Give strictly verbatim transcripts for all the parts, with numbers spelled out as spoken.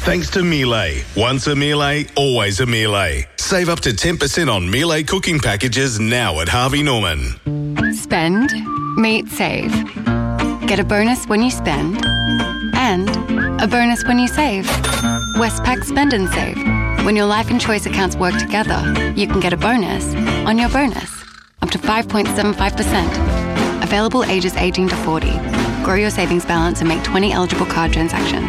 Thanks to Miele. Once a Miele, always a Miele. Save up to ten percent on Miele cooking packages now at Harvey Norman. Spend, meet, save. Get a bonus when you spend and a bonus when you save. Westpac Spend and Save. When your life and choice accounts work together, you can get a bonus on your bonus. Up to five point seven five percent. Available ages eighteen to forty. Grow your savings balance and make twenty eligible card transactions.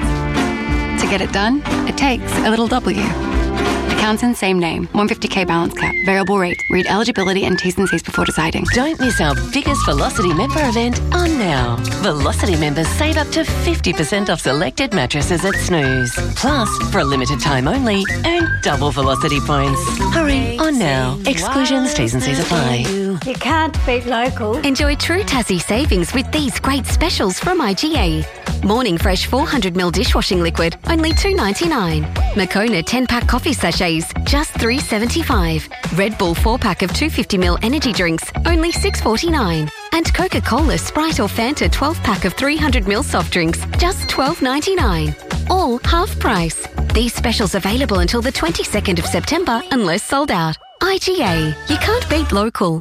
To get it done, it takes a little W. Accounts in same name. one hundred fifty k balance cap. Variable rate. Read eligibility and T's and C's before deciding. Don't miss our biggest Velocity member event on now. Velocity members save up to fifty percent off selected mattresses at Snooze. Plus, for a limited time only, earn double Velocity points. Hurry on now. Exclusions, T's and C's apply. You can't beat local. Enjoy true Tassie savings with these great specials from I G A. Morning Fresh four hundred millilitre dishwashing liquid, only two dollars ninety-nine. Moccona ten pack coffee sachets, just three dollars seventy-five. Red Bull four pack of two hundred fifty milliliter energy drinks, only six dollars forty-nine. And Coca-Cola, Sprite or Fanta twelve pack of three hundred milliliter soft drinks, just twelve dollars ninety-nine. All half price. These specials available until the twenty-second of September unless sold out. I G A. You can't beat local.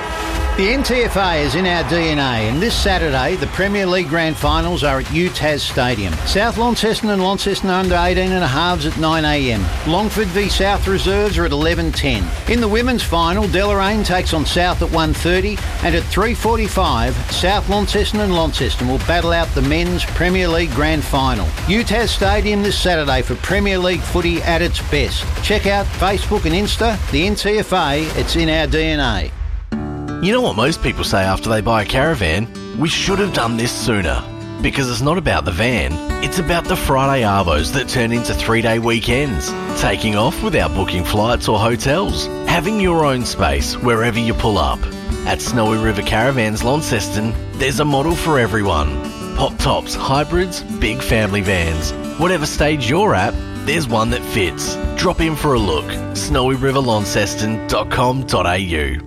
The N T F A is in our D N A, and this Saturday the Premier League Grand Finals are at U T A S Stadium. South Launceston and Launceston under eighteen and a halves at nine a m. Longford v South Reserves are at eleven ten. In the women's final, Deloraine takes on South at one thirty, and at three forty-five, South Launceston and Launceston will battle out the men's Premier League Grand Final. U T A S Stadium this Saturday for Premier League footy at its best. Check out Facebook and Insta, the N T F A, it's in our D N A. You know what most people say after they buy a caravan? We should have done this sooner. Because it's not about the van, it's about the Friday arvos that turn into three-day weekends. Taking off without booking flights or hotels. Having your own space wherever you pull up. At Snowy River Caravans Launceston, there's a model for everyone. Pop tops, hybrids, big family vans. Whatever stage you're at, there's one that fits. Drop in for a look. snowy river launceston dot com dot a u.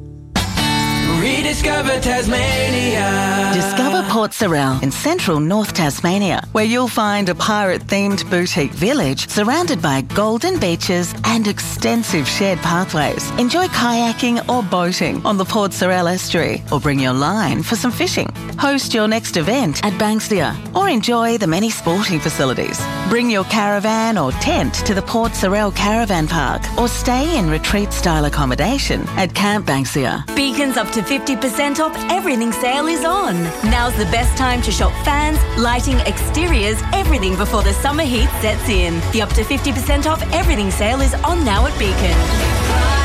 Rediscover Tasmania. Discover Port Sorell in central North Tasmania, where you'll find a pirate-themed boutique village surrounded by golden beaches and extensive shared pathways. Enjoy kayaking or boating on the Port Sorell estuary, or bring your line for some fishing. Host your next event at Banksia, or enjoy the many sporting facilities. Bring your caravan or tent to the Port Sorell Caravan Park, or stay in retreat-style accommodation at Camp Banksia. Beacon's up to fifty percent off everything sale is on. Now's the best time to shop fans, lighting, exteriors, everything before the summer heat sets in. The up to fifty percent off everything sale is on now at Beacon.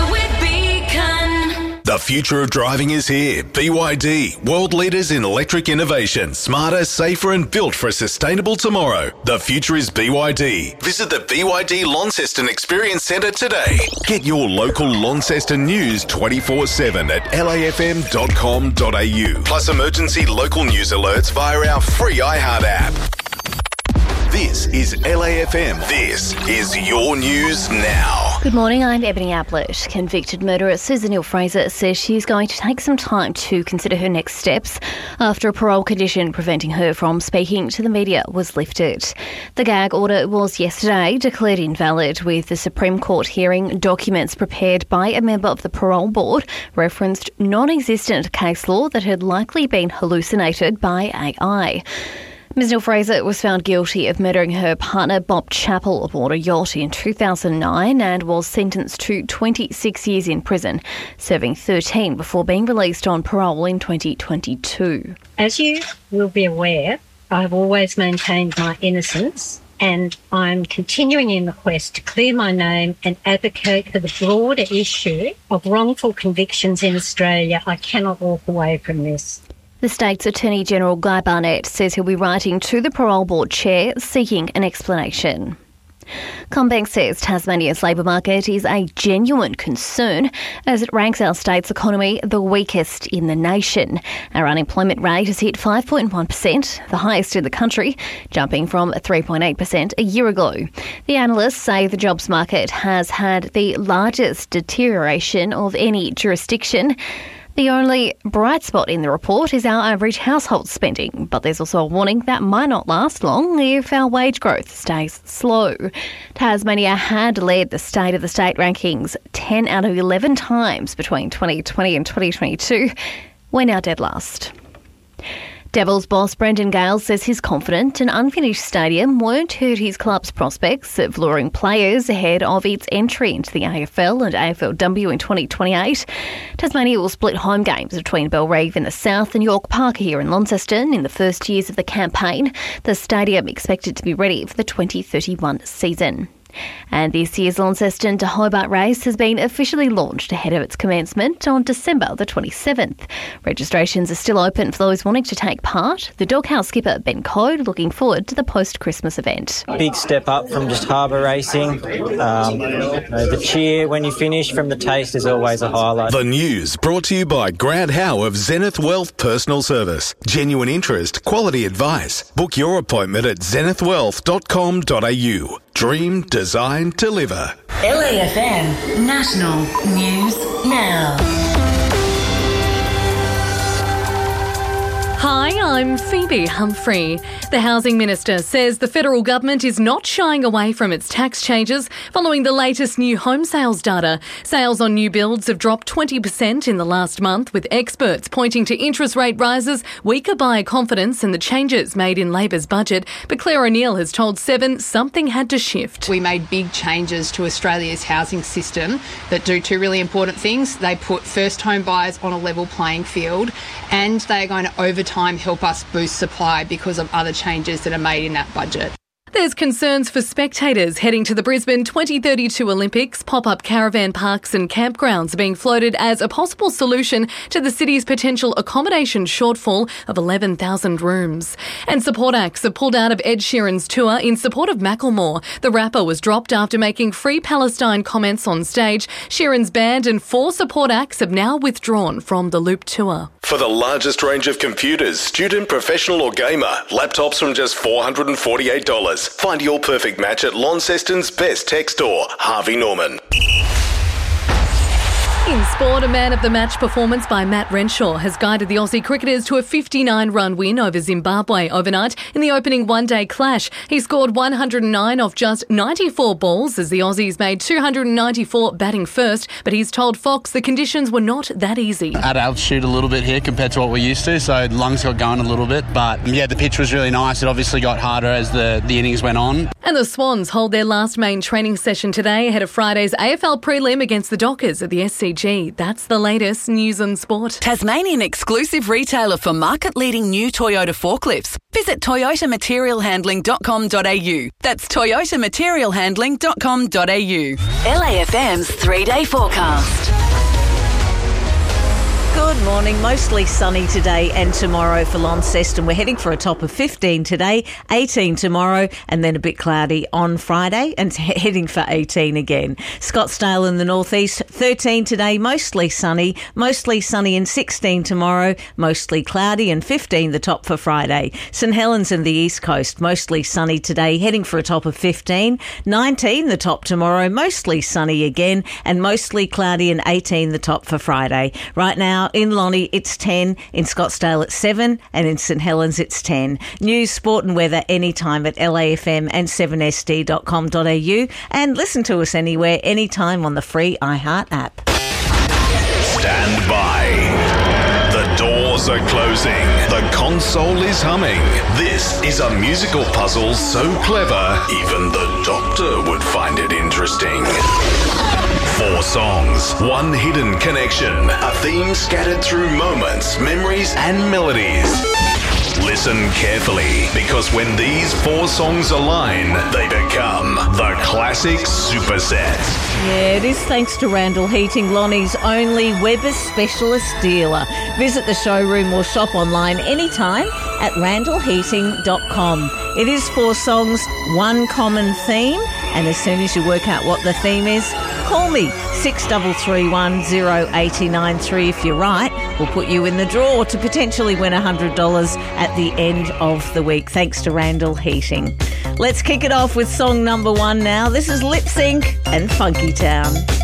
The future of driving is here. B Y D, world leaders in electric innovation. Smarter, safer and built for a sustainable tomorrow. The future is B Y D. Visit the B Y D Launceston Experience Centre today. Get your local Launceston news twenty-four seven at l a f m dot com dot a u. Plus emergency local news alerts via our free iHeart app. This is L A F M. This is your news now. Good morning, I'm Ebony Ablett. Convicted murderer Susan Hill-Fraser says she's going to take some time to consider her next steps after a parole condition preventing her from speaking to the media was lifted. The gag order was yesterday declared invalid, with the Supreme Court hearing documents prepared by a member of the parole board referenced non-existent case law that had likely been hallucinated by A I. Miz Hill-Fraser was found guilty of murdering her partner Bob Chappell aboard a yacht in two thousand nine and was sentenced to twenty-six years in prison, serving thirteen before being released on parole in twenty twenty-two. As you will be aware, I've always maintained my innocence, and I'm continuing in the quest to clear my name and advocate for the broader issue of wrongful convictions in Australia. I cannot walk away from this. The state's Attorney General Guy Barnett says he'll be writing to the parole board chair seeking an explanation. CommBank says Tasmania's labour market is a genuine concern as it ranks our state's economy the weakest in the nation. Our unemployment rate has hit five point one percent, the highest in the country, jumping from three point eight percent a year ago. The analysts say the jobs market has had the largest deterioration of any jurisdiction. The only bright spot in the report is our average household spending, but there's also a warning that might not last long if our wage growth stays slow. Tasmania had led the State of the State rankings ten out of eleven times between twenty twenty and twenty twenty-two. We're now dead last. Devils boss Brendan Gale says he's confident an unfinished stadium won't hurt his club's prospects of luring players ahead of its entry into the A F L and A F L W in twenty twenty-eight. Tasmania will split home games between Bellerive in the south and York Park here in Launceston in the first years of the campaign. The stadium expected to be ready for the twenty thirty-one season. And this year's Launceston to Hobart race has been officially launched ahead of its commencement on December the twenty-seventh. Registrations are still open for those wanting to take part. The Doghouse skipper Ben Code looking forward to the post-Christmas event. Big step up from just harbour racing. Um, you know, the cheer when you finish from the taste is always a highlight. The news brought to you by Grant Howe of Zenith Wealth Personal Service. Genuine interest, quality advice. Book your appointment at zenith wealth dot com dot a u. Dream, design, deliver. L A F M National News Now. Hi, I'm Phoebe Humphrey. The Housing Minister says the federal government is not shying away from its tax changes following the latest new home sales data. Sales on new builds have dropped twenty percent in the last month, with experts pointing to interest rate rises, weaker buyer confidence and the changes made in Labor's budget. But Claire O'Neill has told Seven something had to shift. We made big changes to Australia's housing system that do two really important things. They put first home buyers on a level playing field, and they are going to over time help us boost supply because of other changes that are made in that budget. There's concerns for spectators heading to the Brisbane twenty thirty-two Olympics. Pop-up caravan parks and campgrounds are being floated as a possible solution to the city's potential accommodation shortfall of eleven thousand rooms. And support acts have pulled out of Ed Sheeran's tour in support of Macklemore. The rapper was dropped after making Free Palestine comments on stage. Sheeran's band and four support acts have now withdrawn from the Loop tour. For the largest range of computers, student, professional or gamer, laptops from just four hundred forty-eight dollars. Find your perfect match at Launceston's best tech store, Harvey Norman. In sport, a man of the match performance by Matt Renshaw has guided the Aussie cricketers to a fifty-nine run win over Zimbabwe overnight in the opening one-day clash. He scored one hundred nine off just ninety-four balls as the Aussies made two hundred ninety-four batting first, but he's told Fox the conditions were not that easy. At altitude a little bit here compared to what we're used to, so lungs got going a little bit, but yeah, the pitch was really nice. It obviously got harder as the, the innings went on. And the Swans hold their last main training session today ahead of Friday's A F L prelim against the Dockers at the S C G. That's the latest news and sport. Tasmanian exclusive retailer for market-leading new Toyota forklifts. Visit toyota material handling dot com dot a u. That's toyota material handling dot com dot a u. L A F M's three-day forecast. Good morning. Mostly sunny today and tomorrow for Launceston. We're heading for a top of fifteen today, eighteen tomorrow, and then a bit cloudy on Friday and heading for eighteen again. Scottsdale in the northeast, thirteen today, mostly sunny, mostly sunny and sixteen tomorrow, mostly cloudy and fifteen the top for Friday. St Helens in the east coast, mostly sunny today, heading for a top of fifteen, nineteen the top tomorrow, mostly sunny again, and mostly cloudy and eighteen the top for Friday. Right now, in Lonnie, it's ten. In Scottsdale, it's seven. And in St Helens, it's ten. News, sport and weather anytime at L A F M and seven S D dot com dot a u. And listen to us anywhere, anytime on the free iHeart app. Stand by. The doors are closing. The console is humming. This is a musical puzzle so clever, even the doctor would find it interesting. Four songs, one hidden connection, a theme scattered through moments, memories and melodies. Listen carefully, because when these four songs align, they become the classic superset. Yeah, it is thanks to Randall Heating, Lonnie's only Weber's specialist dealer. Visit the showroom or shop online anytime at randall heating dot com. It is four songs, one common theme, and as soon as you work out what the theme is, call me, six three three one, zero eight nine three. If you're right, we'll put you in the draw to potentially win one hundred dollars at the end of the week, thanks to Randall Heating. Let's kick it off with song number one now. This is Lip Sync and Funky Town.